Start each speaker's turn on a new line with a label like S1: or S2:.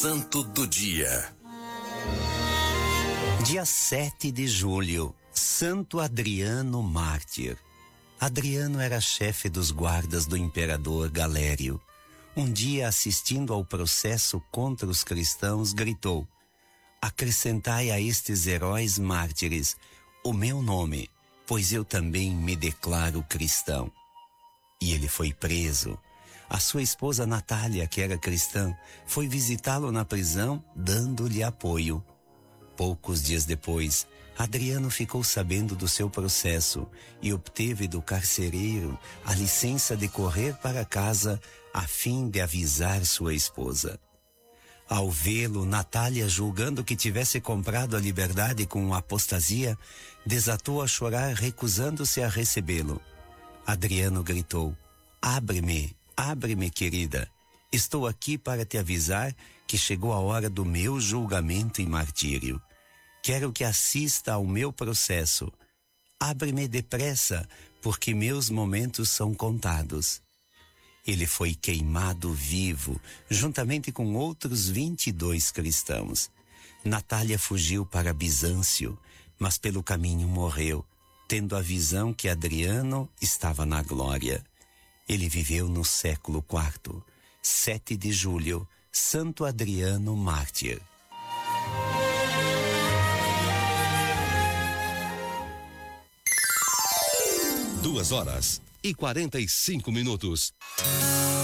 S1: Santo do Dia.
S2: Dia 7 de julho, Santo Adriano Mártir. Adriano era chefe dos guardas do imperador Galério. Um dia, assistindo ao processo contra os cristãos, gritou: acrescentai a estes heróis mártires o meu nome, pois eu também me declaro cristão. E ele foi preso. A sua esposa Natália, que era cristã, foi visitá-lo na prisão, dando-lhe apoio. Poucos dias depois, Adriano ficou sabendo do seu processo e obteve do carcereiro a licença de correr para casa a fim de avisar sua esposa. Ao vê-lo, Natália, julgando que tivesse comprado a liberdade com apostasia, desatou a chorar, recusando-se a recebê-lo. Adriano gritou: abre-me, abre-me, querida. Estou aqui para te avisar que chegou a hora do meu julgamento e martírio. Quero que assista ao meu processo. Abre-me depressa, porque meus momentos são contados. Ele foi queimado vivo, juntamente com outros 22 cristãos. Natália fugiu para Bizâncio, mas pelo caminho morreu, tendo a visão que Adriano estava na glória. Ele viveu no século IV, 7 de julho, Santo Adriano Mártir.
S3: Duas horas e 45 minutos.